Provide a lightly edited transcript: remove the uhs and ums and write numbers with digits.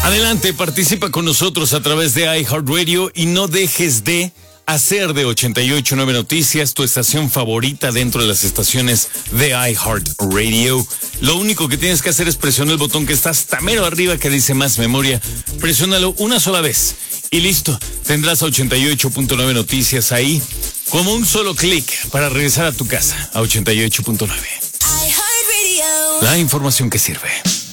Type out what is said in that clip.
Adelante, participa con nosotros a través de iHeartRadio y no dejes de hacer de 88.9 Noticias tu estación favorita dentro de las estaciones de iHeartRadio. Lo único que tienes que hacer es presionar el botón que está hasta mero arriba que dice más memoria. Presiónalo una sola vez y listo. Tendrás a 88.9 Noticias ahí como un solo clic para regresar a tu casa a 88.9. iHeartRadio. La información que sirve.